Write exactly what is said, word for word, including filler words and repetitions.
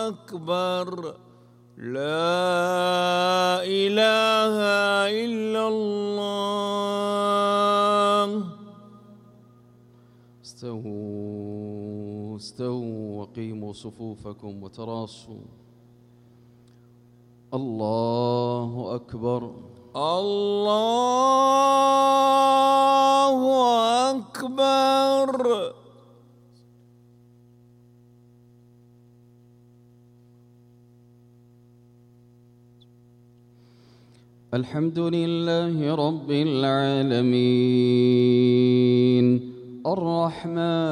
أكبر. لا إله إلا الله. استووا استووا وقيموا صفوفكم وتراصوا. الله أكبر. الله أكبر. الحمد لله رب العالمين الرحمن